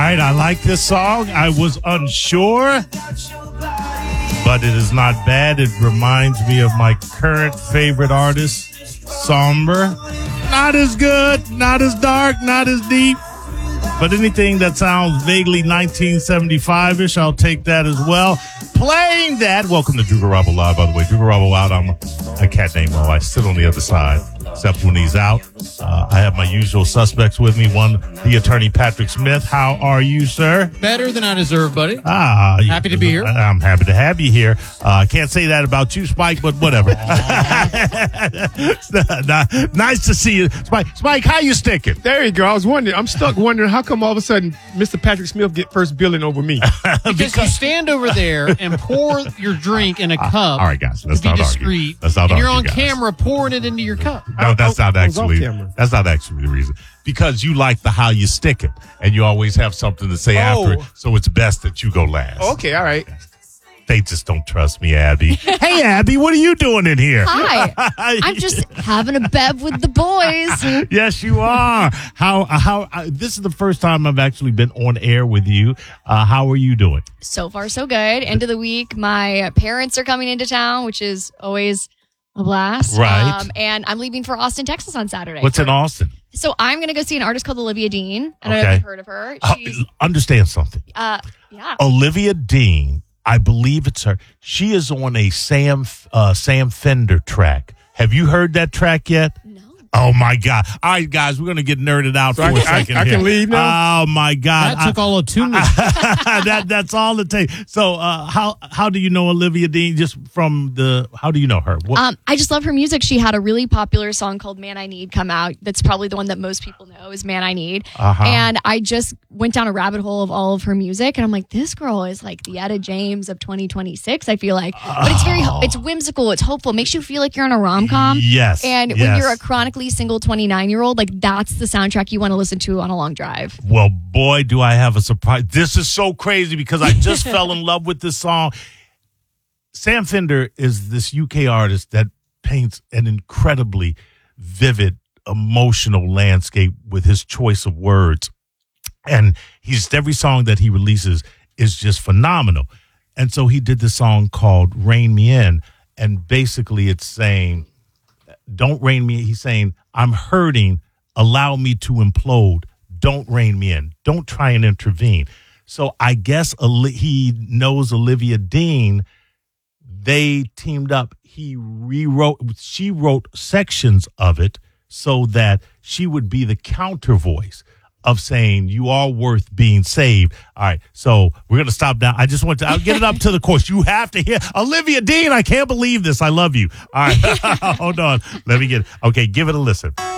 right, I like this song. I was unsure, but it is not bad. It reminds me of my current favorite artist, Somber. Not as good, not as dark, not as deep, but anything that sounds vaguely 1975-ish, I'll take that as well. Playing that, welcome to Drew Garabo Live, by the way. Drew Garabo out, I'm a cat named Mo. I sit on the other side, except when he's out. I have my usual suspects with me. One, the attorney Patrick Smith. How are you, sir? Better than I deserve, buddy. Happy to be here. I'm happy to have you here. I can't say that about you, Spike, but whatever. Nice to see you. Spike, how you sticking? There you go. I was wondering. I'm stuck wondering how come all of a sudden Mr. Patrick Smith get first billing over me. Because you stand over there and pour your drink in a cup. All right, guys. Let's to be not discreet. argue. Let's not and you're argue, on guys. camera pouring it into your cup. No, that's not I was off actually. camera. That's not actually the reason. Because you like the how you stick it, and you always have something to say after it. So it's best that you go last. Okay, all right. They just don't trust me, Abby. Hey, Abby, what are you doing in here? Hi. I'm just having a bev with the boys. Yes, you are. This is the first time I've actually been on air with you. How are you doing? So far, so good. End of the week. My parents are coming into town, which is always a blast. Right. And I'm leaving for Austin, Texas on Saturday. What's in Austin? So I'm going to go see an artist called Olivia Dean. I don't know if you've heard of her. She's, Understand something. yeah. Olivia Dean, I believe it's her. She is on a Sam Fender track. Have you heard that track yet? No. Oh, my God. All right, guys, we're going to get nerded out for a second I here. can leave now? Oh, my God. That took all of 2 minutes. That's all it takes. So how do you know Olivia Dean? Just from how do you know her? I just love her music. She had a really popular song called Man I Need come out. That's probably the one that most people know is Man I Need. And I just went down a rabbit hole of all of her music. And I'm like, this girl is like the Etta James of 2026, I feel like. But it's whimsical. It's hopeful. It makes you feel like you're in a rom-com. Yes. And when you're a chronically single 29-year-old, like that's the soundtrack you want to listen to on a long drive. Well, boy, do I have a surprise. This is so crazy because I just fell in love with this song. Sam Fender is this UK artist that paints an incredibly vivid, emotional landscape with his choice of words. And every song that he releases is just phenomenal. And so he did this song called Rein Me In. And basically it's saying, don't rein me in. He's saying, I'm hurting. Allow me to implode. Don't rein me in. Don't try and intervene. So I guess he knows Olivia Dean. They teamed up. She wrote sections of it so that she would be the counter voice of saying, you are worth being saved. All right, so we're going to stop now. I'll get it up to the course. You have to hear Olivia Dean. I can't believe this. I love you. All right, hold on. Let me get it. Okay, give it a listen.